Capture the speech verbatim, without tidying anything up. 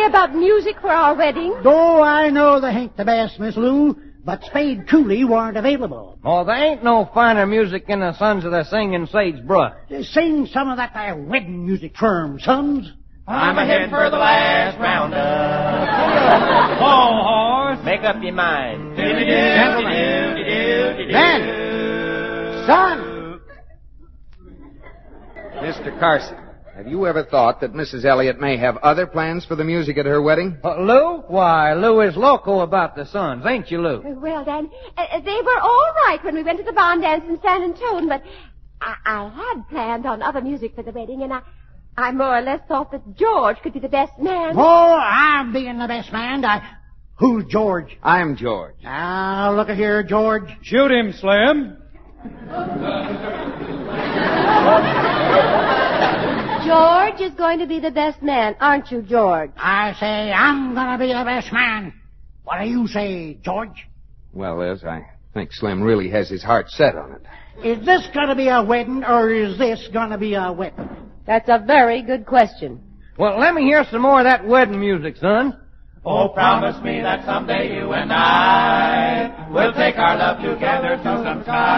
say about music for our wedding? Oh, I know they ain't the best, Miss Lou, but Spade Cooley weren't available. Oh, there ain't no finer music in the Sons of the Singing Sagebrush. Sing some of that there wedding music for 'em, sons. I'm a-heading for the last roundup. Whoa, horse. Make up your mind. Gentlemen. Men. Son. Mister Carson, have you ever thought that Missus Elliott may have other plans for the music at her wedding? Uh, Lou? Why, Lou is loco about the Sons, ain't you, Lou? Well, then, uh, they were all right when we went to the barn dance in San Antone, but I, I had planned on other music for the wedding, and I, I more or less thought that George could be the best man. Oh, I'm being the best man. I... Who's George? I'm George. Now, look at here, George. Shoot him, Slim. George is going to be the best man, aren't you, George? I say I'm gonna be the best man. What do you say, George? Well, Liz, I think Slim really has his heart set on it. Is this gonna be a wedding, or is this gonna be a wedding? That's a very good question. Well, let me hear some more of that wedding music, son. Oh, promise me that someday you and I will take our love together through some sky.